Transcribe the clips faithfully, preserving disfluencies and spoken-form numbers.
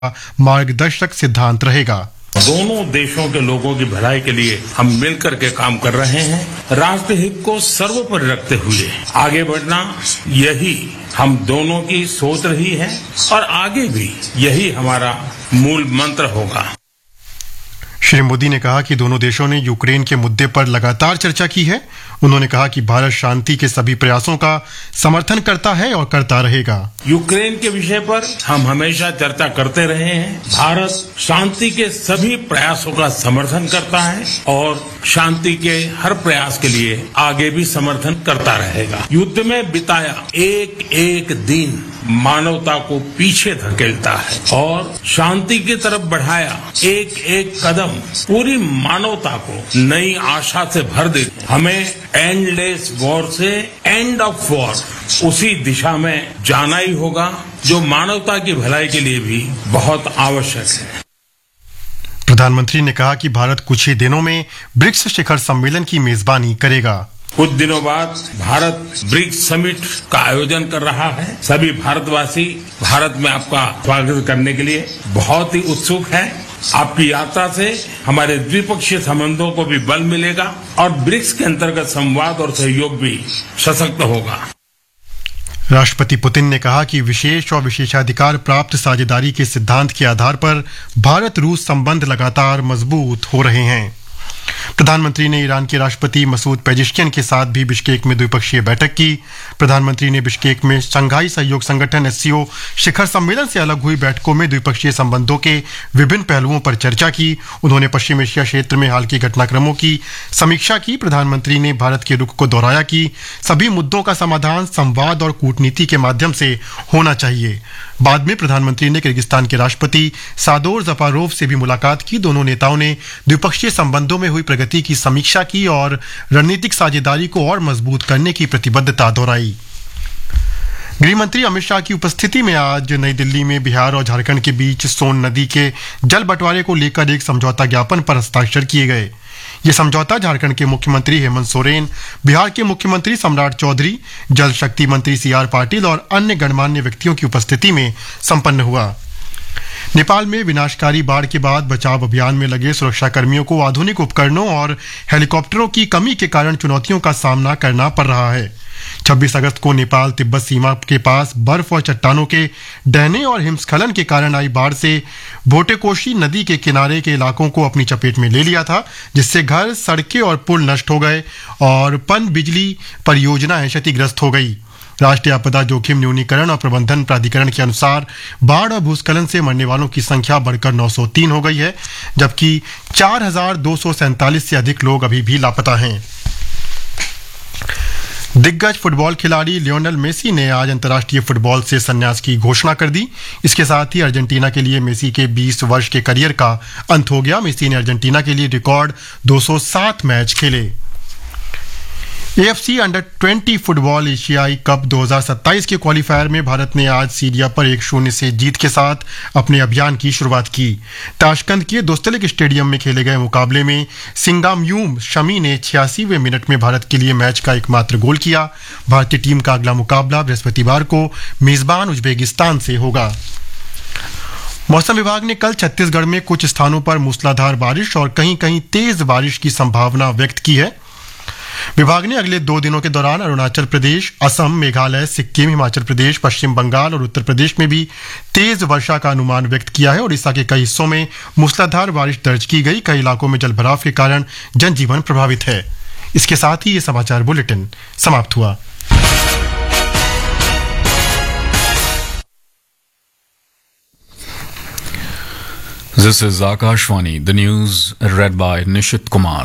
मार्गदर्शक सिद्धांत रहेगा। दोनों देशों के लोगों की भलाई के लिए हम मिलकर के काम कर रहे हैं। राष्ट्र हित को सर्वोपरि रखते हुए आगे बढ़ना, यही हम दोनों की सोच रही है और आगे भी यही हमारा मूल मंत्र होगा। श्री मोदी ने कहा कि दोनों देशों ने यूक्रेन के मुद्दे पर लगातार चर्चा की है। उन्होंने कहा कि भारत शांति के सभी प्रयासों का समर्थन करता है और करता रहेगा। यूक्रेन के विषय पर हम हमेशा चर्चा करते रहे हैं। भारत शांति के सभी प्रयासों का समर्थन करता है और शांति के हर प्रयास के लिए आगे भी समर्थन करता रहेगा। युद्ध में बिताया एक एक दिन मानवता को पीछे धकेलता है और शांति की तरफ बढ़ाया एक एक कदम पूरी मानवता को नई आशा से भर देती। हमें एंडलेस वॉर से एंड ऑफ वॉर, उसी दिशा में जाना ही होगा जो मानवता की भलाई के लिए भी बहुत आवश्यक है। प्रधानमंत्री ने कहा कि भारत कुछ ही दिनों में ब्रिक्स शिखर सम्मेलन की मेजबानी करेगा। कुछ दिनों बाद भारत ब्रिक्स समिट का आयोजन कर रहा है। सभी भारतवासी भारत में आपका स्वागत करने के लिए बहुत ही उत्सुक हैं। आपकी यात्रा से हमारे द्विपक्षीय संबंधों को भी बल मिलेगा और ब्रिक्स के अंतर्गत संवाद और सहयोग भी सशक्त होगा। राष्ट्रपति पुतिन ने कहा कि विशेष और विशेषाधिकार प्राप्त साझेदारी के सिद्धांत के आधार पर भारत रूस संबंध लगातार मजबूत हो रहे हैं। प्रधानमंत्री ने ईरान के राष्ट्रपति मसूद पेजिश्कियन के साथ भी बिश्केक में द्विपक्षीय बैठक की। प्रधानमंत्री ने बिश्केक में शंघाई सहयोग संगठन एससीओ शिखर सम्मेलन से अलग हुई बैठकों में द्विपक्षीय संबंधों के विभिन्न पहलुओं पर चर्चा की। उन्होंने पश्चिम एशिया क्षेत्र में हाल के घटनाक्रमों की समीक्षा की। प्रधानमंत्री ने भारत के रुख को दोहराया कि सभी मुद्दों का समाधान संवाद और कूटनीति के माध्यम से होना चाहिए। बाद में प्रधानमंत्री ने किर्गिस्तान के राष्ट्रपति सादोर ज़पारोव से भी मुलाकात की। दोनों नेताओं ने द्विपक्षीय संबंधों में हुई प्रगति की समीक्षा की और रणनीतिक साझेदारी को और मजबूत करने की प्रतिबद्धता दोहराई। गृह मंत्री अमित शाह की उपस्थिति में आज नई दिल्ली में बिहार और झारखंड के बीच सोन नदी के जल बंटवारे को लेकर एक समझौता ज्ञापन पर हस्ताक्षर किए गए। ये समझौता झारखंड के मुख्यमंत्री हेमंत सोरेन, बिहार के मुख्यमंत्री सम्राट चौधरी, जल शक्ति मंत्री सी आर पाटिल और अन्य गणमान्य व्यक्तियों की उपस्थिति में संपन्न हुआ। नेपाल में विनाशकारी बाढ़ के बाद बचाव अभियान में लगे सुरक्षा कर्मियों को आधुनिक उपकरणों और हेलीकॉप्टरों की कमी के कारण चुनौतियों का सामना करना पड़ रहा है। छब्बीस अगस्त को नेपाल तिब्बत सीमा के पास बर्फ और चट्टानों के ढहने और हिमस्खलन के कारण आई बाढ़ से भोटेकोशी नदी के किनारे के इलाकों को अपनी चपेट में ले लिया था, जिससे घर, सड़कें और पुल नष्ट हो गए और पन बिजली परियोजनाएं क्षतिग्रस्त हो गई। राष्ट्रीय आपदा जोखिम न्यूनीकरण और प्रबंधन प्राधिकरण के अनुसार बाढ़ और भूस्खलन से मरने वालों की संख्या बढ़कर नौ सौ तीन हो गई है, जबकि चार हजार दो सौ सैंतालीस से अधिक लोग अभी भी लापता हैं। दिग्गज फुटबॉल खिलाड़ी लियोनेल मेसी ने आज अंतर्राष्ट्रीय फुटबॉल से संन्यास की घोषणा कर दी। इसके साथ ही अर्जेंटीना के लिए मेसी के बीस वर्ष के करियर का अंत हो गया। मेसी ने अर्जेंटीना के लिए रिकॉर्ड दो सौ सात मैच खेले। एएफसी अंडर बीस फुटबॉल एशियाई कप दो हज़ार सत्ताईस के क्वालीफायर में भारत ने आज सीरिया पर एक शून्य से जीत के साथ अपने अभियान की शुरुआत की। ताशकंद के दोस्तलिक स्टेडियम में खेले गए मुकाबले में सिंगामयूम शमी ने छियासीवें मिनट में भारत के लिए मैच का एकमात्र गोल किया। भारतीय टीम का अगला मुकाबला बृहस्पतिवार को मेजबान उज्बेकिस्तान से होगा। मौसम विभाग ने कल छत्तीसगढ़ में कुछ स्थानों पर मूसलाधार बारिश और कहीं कहीं तेज बारिश की संभावना व्यक्त की है। विभाग ने अगले दो दिनों के दौरान अरुणाचल प्रदेश, असम, मेघालय, सिक्किम, हिमाचल प्रदेश, पश्चिम बंगाल और उत्तर प्रदेश में भी तेज वर्षा का अनुमान व्यक्त किया है। ओडिशा के कई हिस्सों में मूसलाधार बारिश दर्ज की गई। कई इलाकों में जलभराव के कारण जनजीवन प्रभावित है। इसके साथ ही ये समाचार बुलेटिन समाप्त हुआ। This is Akashvani, the news read by Nishit Kumar.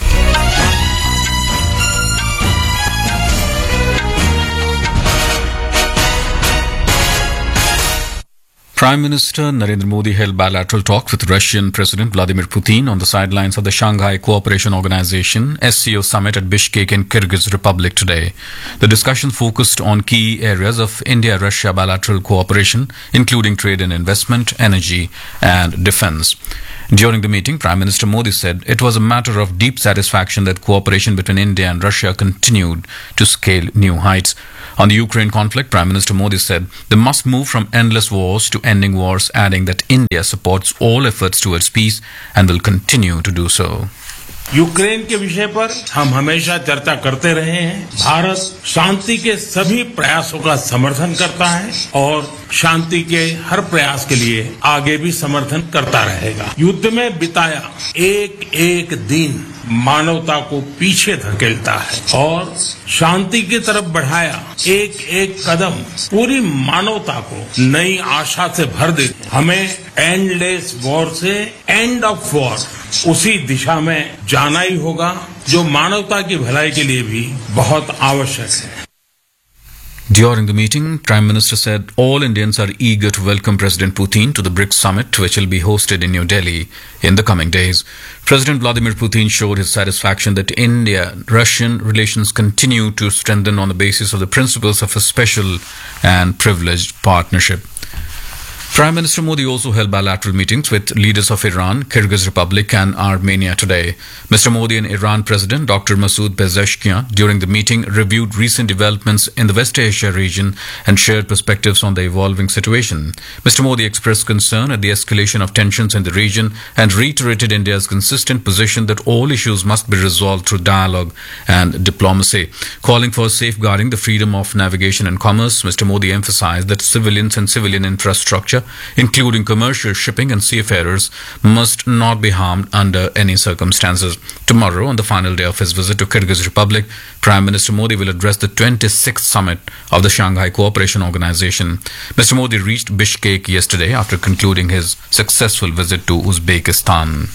Prime Minister Narendra Modi held bilateral talks with Russian President Vladimir Putin on the sidelines of the Shanghai Cooperation Organization S C O summit at Bishkek in Kyrgyz Republic today. The discussion focused on key areas of India-Russia bilateral cooperation, including trade and investment, energy and defense. During the meeting, Prime Minister Modi said it was a matter of deep satisfaction that cooperation between India and Russia continued to scale new heights. On the Ukraine conflict, Prime Minister Modi said they must move from endless wars to ending wars, adding that India supports all efforts towards peace and will continue to do so. Ukraine के विषय पर हम हमेशा चर्चा करते रहे हैं। भारत शांति के सभी प्रयासों का समर्थन करता है और शांति के हर प्रयास के लिए आगे भी समर्थन करता रहेगा। युद्ध में बिताया एक एक दिन मानवता को पीछे धकेलता है और शांति की तरफ बढ़ाया एक एक कदम पूरी मानवता को नई आशा से भर देते। हमें एंडलेस वॉर से एंड ऑफ वॉर उसी दिशा में जाना ही होगा जो मानवता की भलाई के लिए भी बहुत आवश्यक है। During the meeting, Prime Minister said all Indians are eager to welcome President Putin to the BRICS summit, which will be hosted in New Delhi in the coming days. President Vladimir Putin showed his satisfaction that India-Russian relations continue to strengthen on the basis of the principles of a special and privileged partnership. Prime Minister Modi also held bilateral meetings with leaders of Iran, Kyrgyz Republic and Armenia today. Mister Modi and Iran President Doctor Masoud Pezeshkian during the meeting reviewed recent developments in the West Asia region and shared perspectives on the evolving situation. Mister Modi expressed concern at the escalation of tensions in the region and reiterated India's consistent position that all issues must be resolved through dialogue and diplomacy. Calling for safeguarding the freedom of navigation and commerce, Mister Modi emphasized that civilians and civilian infrastructure, including commercial shipping and seafarers, must not be harmed under any circumstances. Tomorrow, on the final day of his visit to Kyrgyz Republic, Prime Minister Modi will address the twenty-sixth summit of the Shanghai Cooperation Organization. Mister Modi reached Bishkek yesterday after concluding his successful visit to Uzbekistan.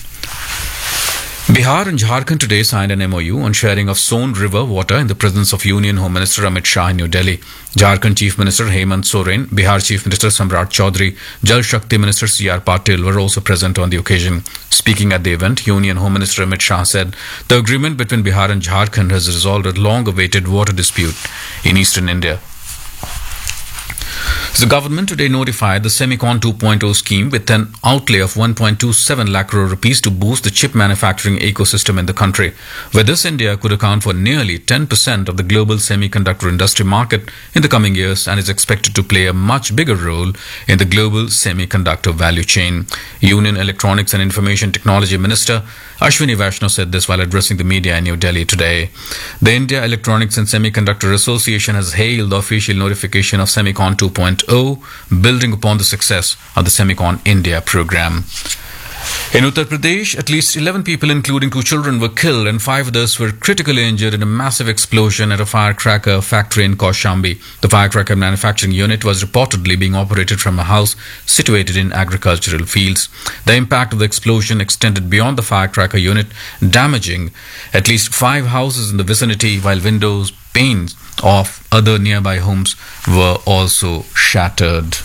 Bihar and Jharkhand today signed an M O U on sharing of Son River water in the presence of Union Home Minister Amit Shah in New Delhi. Jharkhand Chief Minister Hemant Soren, Bihar Chief Minister Samrat Chaudhary, Jal Shakti Minister C R Patil were also present on the occasion. Speaking at the event, Union Home Minister Amit Shah said the agreement between Bihar and Jharkhand has resolved a long-awaited water dispute in eastern India. The government today notified the Semicon two point oh scheme with an outlay of one point two seven lakh crore rupees to boost the chip manufacturing ecosystem in the country. With this, India could account for nearly ten percent of the global semiconductor industry market in the coming years and is expected to play a much bigger role in the global semiconductor value chain. Union Electronics and Information Technology Minister Ashwini Vaishnaw said this while addressing the media in New Delhi today. The India Electronics and Semiconductor Association has hailed the official notification of Semicon two point oh, building upon the success of the Semicon India program. In Uttar Pradesh, at least eleven people, including two children, were killed and five others were critically injured in a massive explosion at a firecracker factory in Kaushambi. The firecracker manufacturing unit was reportedly being operated from a house situated in agricultural fields. The impact of the explosion extended beyond the firecracker unit, damaging at least five houses in the vicinity, while windows, panes of other nearby homes were also shattered.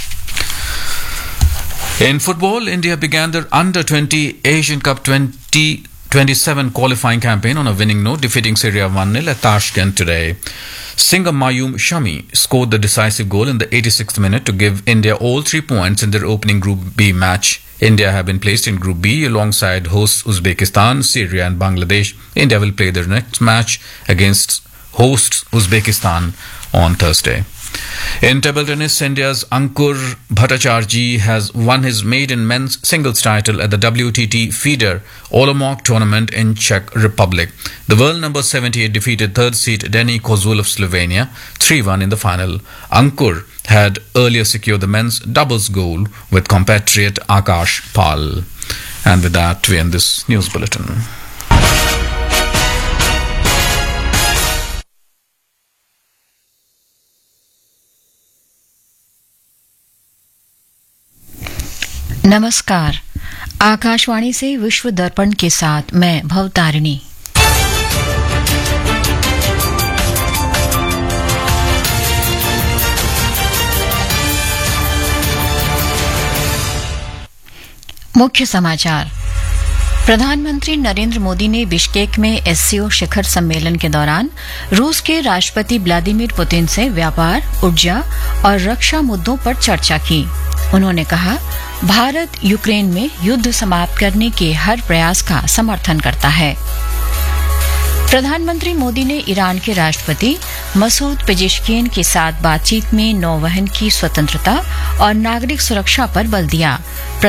In football, India began their under twenty Asian Cup twenty twenty-seven qualifying campaign on a winning note, defeating Syria one nil at Tashkent today. Singer Mayum Shami scored the decisive goal in the eighty-sixth minute to give India all three points in their opening Group B match. India have been placed in Group B alongside hosts Uzbekistan, Syria and Bangladesh. India will play their next match against hosts Uzbekistan on Thursday. In table tennis, India's Ankur Bhattacharjee has won his maiden men's singles title at the W T T FIDE Olomouc tournament in Czech Republic. The world number seventy-eight defeated third seed Denny Kozul of Slovenia three one in the final. Ankur had earlier secured the men's doubles gold with compatriot Akash Pal. And with that, we end this news bulletin. नमस्कार। आकाशवाणी से विश्व दर्पण के साथ मैं भवतारिणी। मुख्य समाचार। प्रधानमंत्री नरेंद्र मोदी ने बिश्केक में एससीओ शिखर सम्मेलन के दौरान रूस के राष्ट्रपति व्लादिमीर पुतिन से व्यापार, ऊर्जा और रक्षा मुद्दों पर चर्चा की। उन्होंने कहा, भारत यूक्रेन में युद्ध समाप्त करने के हर प्रयास का समर्थन करता है। प्रधानमंत्री मोदी ने ईरान के राष्ट्रपति मसूद पेजेश्कियन के साथ बातचीत में नौवहन की स्वतंत्रता और नागरिक सुरक्षा पर बल दिया।